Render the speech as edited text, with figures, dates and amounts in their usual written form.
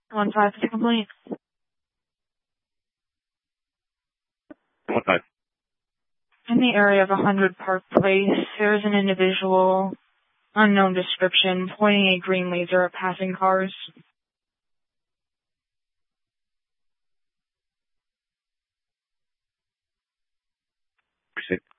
1-5 is complete. 1-5. In the area of 100 Park Place, there is an individual, unknown description, pointing a green laser at passing cars. Precinct.